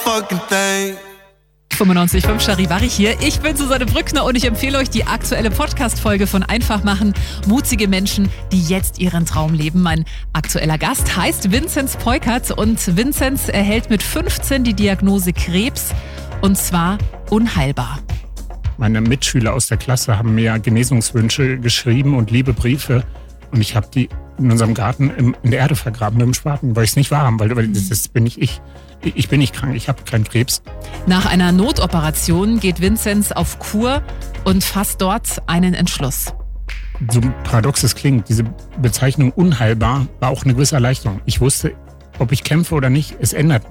fucking thing. 95.5 Charivari hier. Ich bin Susanne Brückner und ich empfehle euch die aktuelle Podcast-Folge von Einfach machen. Mutige Menschen, die jetzt ihren Traum leben. Mein aktueller Gast heißt Vinzenz Peukert und Vinzenz erhält mit 15 die Diagnose Krebs und zwar unheilbar. Meine Mitschüler aus der Klasse haben mir Genesungswünsche geschrieben und liebe Briefe und ich habe die in unserem Garten in der Erde vergraben mit dem Spaten, weil ich es nicht wahr haben, weil das bin nicht ich. Ich bin nicht krank, ich habe keinen Krebs. Nach einer Notoperation geht Vinzenz auf Kur und fasst dort einen Entschluss. So paradox es klingt, diese Bezeichnung unheilbar war auch eine gewisse Erleichterung. Ich wusste, ob ich kämpfe oder nicht, es ändert